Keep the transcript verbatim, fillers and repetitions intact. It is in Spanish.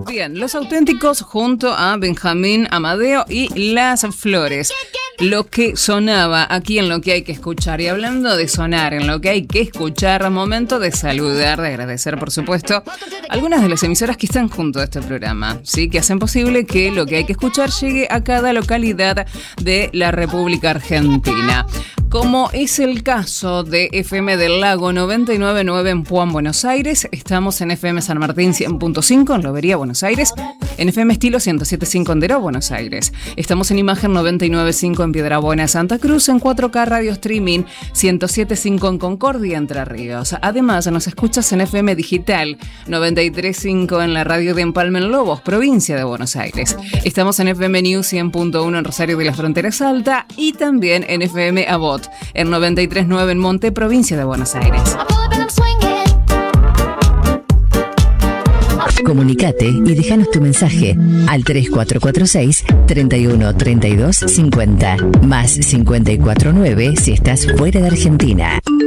Bien, Los Auténticos junto a Benjamín Amadeo y Las Flores. Lo que sonaba aquí en Lo que hay que escuchar. Y hablando de sonar en Lo que hay que escuchar, momento de saludar, de agradecer, por supuesto, algunas de las emisoras que están junto a este programa, ¿sí? Que hacen posible que Lo que hay que escuchar llegue a cada localidad de la República Argentina. Como es el caso de F M del Lago noventa y nueve punto nueve en Puan, Buenos Aires. Estamos en F M San Martín cien punto cinco en Lobería, Buenos Aires. En F M Estilo ciento siete punto cinco en Deró, Buenos Aires. Estamos en Imagen noventa y nueve punto cinco en Piedrabuena, Santa Cruz. En cuatro K Radio Streaming ciento siete punto cinco en Concordia, Entre Ríos. Además, nos escuchas en F M Digital noventa y tres punto cinco en la radio de Empalme en Lobos, provincia de Buenos Aires. Estamos en F M News cien punto uno en Rosario de las Fronteras Alta y también en F M Abot en noventa y tres punto nueve en Monte, provincia de Buenos Aires. Comunicate y déjanos tu mensaje al tres cuatro cuatro seis, treinta y uno, treinta y dos, cincuenta más cincuenta y cuatro nueve si estás fuera de Argentina.